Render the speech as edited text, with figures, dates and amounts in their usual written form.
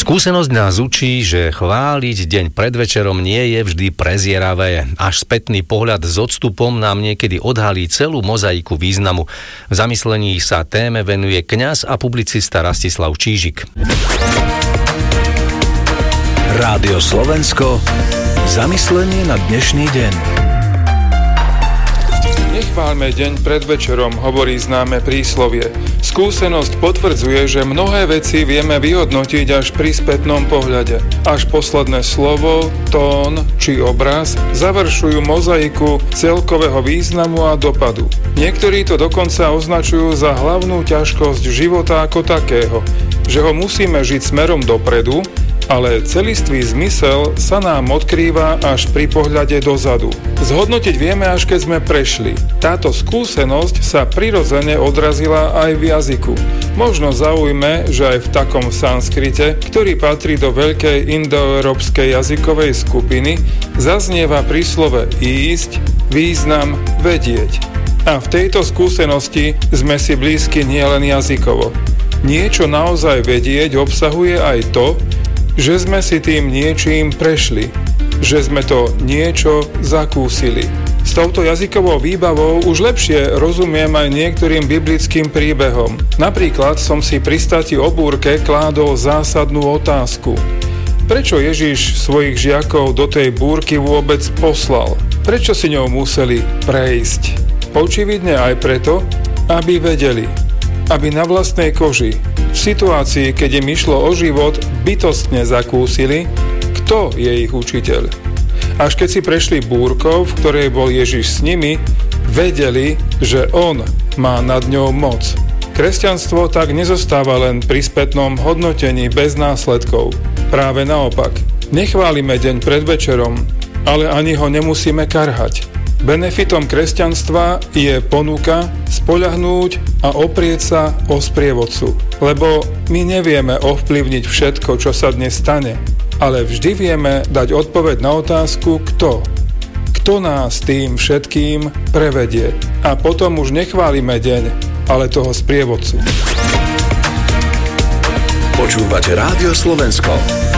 Skúsenosť nás učí, že chváliť deň pred večerom nie je vždy prezieravé. Až spätný pohľad s odstupom nám niekedy odhalí celú mozaiku významu. V zamyslení sa téme venuje kňaz a publicista Rastislav Čížik. Rádio Slovensko. Zamyslenie na dnešný deň. Nechváľme deň pred večerom, hovorí známe príslovie. Skúsenosť potvrdzuje, že mnohé veci vieme vyhodnotiť až pri spätnom pohľade. Až posledné slovo, tón či obraz završujú mozaiku celkového významu a dopadu. Niektorí to dokonca označujú za hlavnú ťažkosť života ako takého, že ho musíme žiť smerom dopredu, ale celistvý zmysel sa nám odkrýva až pri pohľade dozadu. Zhodnotiť vieme, až keď sme prešli. Táto skúsenosť sa prirodzene odrazila aj v jazyku. Možno zaujme, že aj v takom sanskrite, ktorý patrí do veľkej indoeurópskej jazykovej skupiny, zaznieva príslove ísť, význam vedieť. A v tejto skúsenosti sme si blízki nielen jazykovo. Niečo naozaj vedieť obsahuje aj to, že sme si tým niečím prešli, že sme to niečo zakúsili. S touto jazykovou výbavou už lepšie rozumiem aj niektorým biblickým príbehom. Napríklad som si pri stati o búrke kládol zásadnú otázku. Prečo Ježiš svojich žiakov do tej búrky vôbec poslal? Prečo si ňou museli prejsť? Očividne aj preto, aby vedeli, aby na vlastnej koži, v situácii, keď im išlo o život, bytostne zakúsili, kto je ich učiteľ. Až keď si prešli búrkou, v ktorej bol Ježiš s nimi, vedeli, že on má nad ňou moc. Kresťanstvo tak nezostáva len pri spätnom hodnotení bez následkov. Práve naopak. Nechválime deň pred večerom, ale ani ho nemusíme karhať. Benefitom kresťanstva je ponuka spoľahnúť a oprieť sa o sprievodcu. Lebo my nevieme ovplyvniť všetko, čo sa dnes stane, ale vždy vieme dať odpoveď na otázku kto. Kto nás tým všetkým prevedie. A potom už nechválime deň, ale toho sprievodcu. Počúvate Rádio Slovensko.